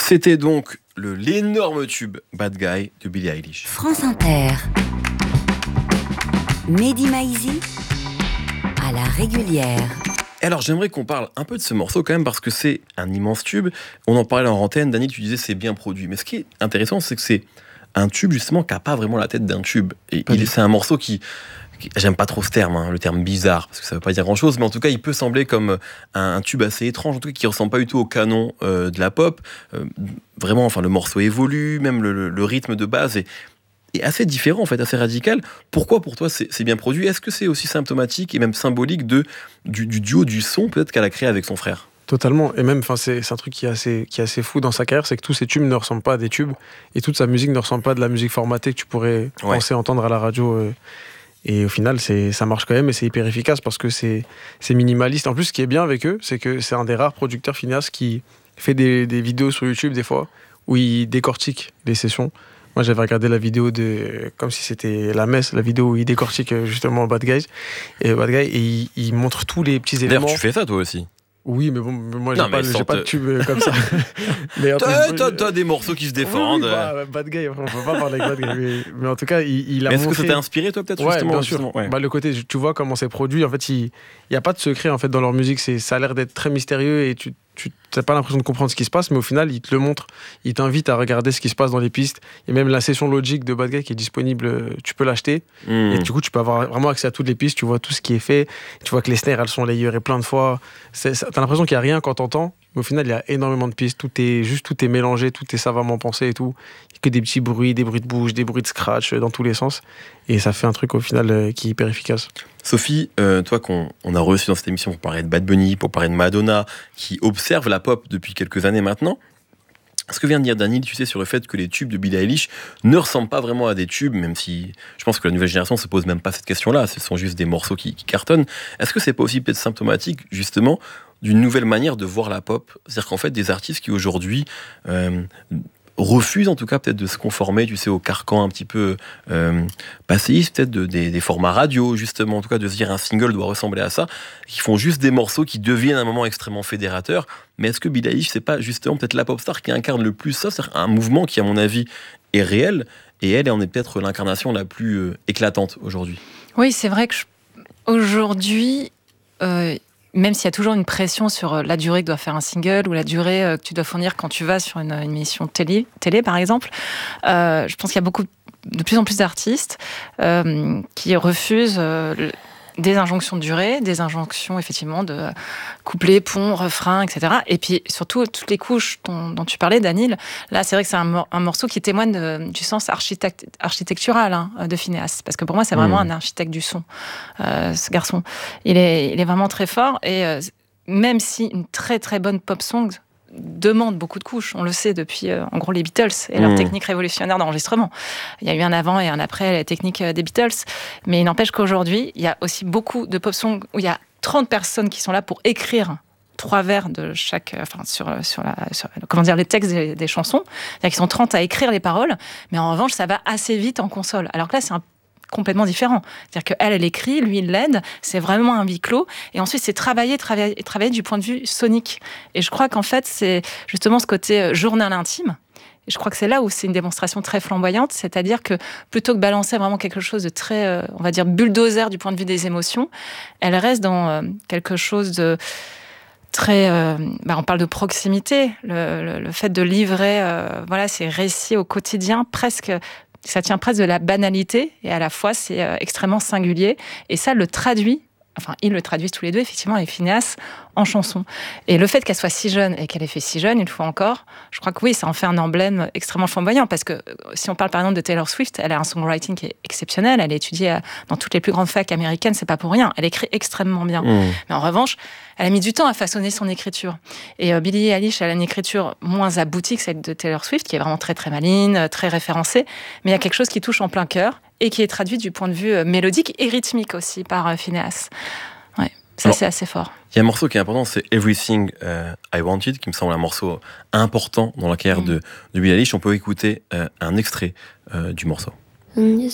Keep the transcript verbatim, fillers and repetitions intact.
C'était donc le, l'énorme tube Bad Guy de Billie Eilish. France Inter. Mehdi Maizi à la régulière. Alors j'aimerais qu'on parle un peu de ce morceau quand même parce que c'est un immense tube. On en parlait en antenne, Dany, tu disais c'est bien produit. Mais ce qui est intéressant, c'est que c'est un tube justement qui n'a pas vraiment la tête d'un tube. Et il, c'est un morceau qui... J'aime pas trop ce terme, hein, le terme bizarre, parce que ça veut pas dire grand-chose, mais en tout cas, il peut sembler comme un, un tube assez étrange, en tout cas, qui ressemble pas du tout au canon euh, de la pop. Euh, vraiment, enfin, le morceau évolue, même le, le, le rythme de base est, est assez différent, en fait, assez radical. Pourquoi, pour toi, c'est, c'est bien produit ? Est-ce que c'est aussi symptomatique et même symbolique de, du, du duo du son, peut-être, qu'elle a créé avec son frère ? Totalement, et même c'est, c'est un truc qui est, assez, qui est assez fou dans sa carrière, c'est que tous ses tubes ne ressemblent pas à des tubes, et toute sa musique ne ressemble pas à de la musique formatée que tu pourrais ouais. penser entendre à la radio. Euh, Et au final, c'est, ça marche quand même et c'est hyper efficace parce que c'est, c'est minimaliste. En plus, ce qui est bien avec eux, c'est que c'est un des rares producteurs Finneas qui fait des, des vidéos sur YouTube des fois où il décortique les sessions. Moi, j'avais regardé la vidéo de, comme si c'était la messe, la vidéo où il décortique justement Bad Guys et Bad Guy et il, il montre tous les petits éléments. D'ailleurs, tu fais ça toi aussi. Oui, mais bon, moi, j'ai, non, pas, j'ai pas de tube comme ça. mais t'as, t'as, t'as des morceaux qui se défendent. Oui, oui, bah, Bad Guy, on peut pas parler avec Bad Guy. Mais, mais en tout cas, il, il a mais montré... est-ce que ça t'a inspiré, toi, peut-être, ouais, justement bien sûr. Justement, ouais. Bah, le côté, tu vois comment c'est produit, en fait, il n'y a pas de secret, en fait, dans leur musique. C'est, ça a l'air d'être très mystérieux et tu tu n'as pas l'impression de comprendre ce qui se passe, mais au final, il te le montre. Il t'invite à regarder ce qui se passe dans les pistes. Et même la session Logic de Bad Guy qui est disponible, tu peux l'acheter. Mmh. Et du coup, tu peux avoir vraiment accès à toutes les pistes. Tu vois tout ce qui est fait. Tu vois que les snares, elles sont layerées plein de fois. C'est, c'est, t'as l'impression qu'il n'y a rien quand t'entends. Mais au final, il y a énormément de pistes. Tout est, juste, tout est mélangé, tout est savamment pensé et tout. Il n'y a que des petits bruits, des bruits de bouche, des bruits de scratch dans tous les sens. Et ça fait un truc, au final, qui est hyper efficace. Sophie, euh, toi qu'on on a reçu dans cette émission pour parler de Bad Bunny, pour parler de Madonna, qui observe la pop depuis quelques années maintenant, ce que vient de dire Dany, tu sais, sur le fait que les tubes de Billie Eilish ne ressemblent pas vraiment à des tubes, même si je pense que la nouvelle génération se pose même pas cette question-là, ce sont juste des morceaux qui, qui cartonnent. Est-ce que c'est pas aussi peut-être symptomatique, justement, d'une nouvelle manière de voir la pop ? C'est-à-dire qu'en fait, des artistes qui aujourd'hui... Euh, refusent en tout cas peut-être de se conformer, tu sais, au carcan un petit peu euh, passéiste, peut-être de, des, des formats radio, justement, en tout cas de se dire un single doit ressembler à ça, qui font juste des morceaux qui deviennent à un moment extrêmement fédérateurs. Mais est-ce que Billie Eilish, c'est pas justement peut-être la pop star qui incarne le plus ça ? C'est un mouvement qui, à mon avis, est réel, et elle, elle en est peut-être l'incarnation la plus euh, éclatante aujourd'hui. Oui, c'est vrai que je... aujourd'hui... Euh... même s'il y a toujours une pression sur la durée que doit faire un single ou la durée que tu dois fournir quand tu vas sur une, une émission télé, télé, par exemple, euh, je pense qu'il y a beaucoup, de plus en plus d'artistes euh, qui refusent euh, des injonctions de durée, des injonctions effectivement de couplet, pont, refrain, et cetera. Et puis surtout toutes les couches dont, dont tu parlais, Dany. Là, c'est vrai que c'est un, un morceau qui témoigne de, du sens architect, architectural hein, de Finneas, parce que pour moi, c'est vraiment mmh. un architecte du son, euh, ce garçon. Il est, il est vraiment très fort. Et euh, même si une très très bonne pop song demande beaucoup de couches, on le sait depuis euh, en gros les Beatles et leur mmh. technique révolutionnaire d'enregistrement. Il y a eu un avant et un après la technique des Beatles, mais il n'empêche qu'aujourd'hui, il y a aussi beaucoup de pop songs où il y a trente personnes qui sont là pour écrire trois vers de chaque, enfin sur sur la, sur, comment dire les textes des, des chansons. C'est-à-dire qu'ils sont trente à écrire les paroles, mais en revanche, ça va assez vite en console. Alors que là, c'est un complètement différent. C'est-à-dire qu'elle, elle écrit, lui, il l'aide. C'est vraiment un huis clos. Et ensuite, c'est travailler, travailler, travailler du point de vue sonique. Et je crois qu'en fait, c'est justement ce côté journal intime. Et je crois que c'est là où c'est une démonstration très flamboyante. C'est-à-dire que plutôt que balancer vraiment quelque chose de très, euh, on va dire, bulldozer du point de vue des émotions, elle reste dans euh, quelque chose de très... Euh, bah on parle de proximité. Le, le, le fait de livrer euh, voilà, ces récits au quotidien, presque... Ça tient presque de la banalité et à la fois c'est euh, extrêmement singulier et ça le traduit, enfin ils le traduisent tous les deux effectivement avec Finneas en chanson. Et le fait qu'elle soit si jeune et qu'elle ait fait si jeune, une fois encore, je crois que oui, ça en fait un emblème extrêmement flamboyant parce que si on parle par exemple de Taylor Swift, elle a un songwriting qui est exceptionnel, elle est étudiée dans toutes les plus grandes facs américaines, c'est pas pour rien, elle écrit extrêmement bien. Mmh. Mais en revanche, elle a mis du temps à façonner son écriture. Et euh, Billie Eilish, elle a une écriture moins aboutie que celle de Taylor Swift, qui est vraiment très très maligne, très référencée, mais il y a quelque chose qui touche en plein cœur et qui est traduit du point de vue euh, mélodique et rythmique aussi par euh, Finneas. Ouais. Ça, alors, c'est assez fort. Il y a un morceau qui est important, c'est Everything uh, I Wanted, qui me semble un morceau important dans la carrière mmh. de, de Billie Eilish. On peut écouter uh, un extrait uh, du morceau. And you